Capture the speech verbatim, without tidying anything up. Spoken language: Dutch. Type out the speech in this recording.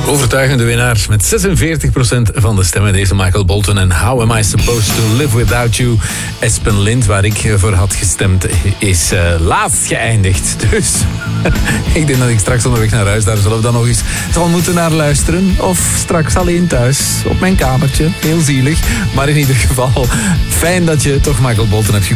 Overtuigende winnaar met zesenveertig procent van de stemmen. Deze Michael Bolton en How Am I Supposed to Live Without You. Espen Lind, waar ik voor had gestemd, is uh, laatst geëindigd. Dus ik denk dat ik straks onderweg naar huis daar zelf dan nog eens zal moeten naar luisteren. Of straks alleen thuis op mijn kamertje. Heel zielig. Maar in ieder geval, fijn dat je toch Michael Bolton hebt gekozen.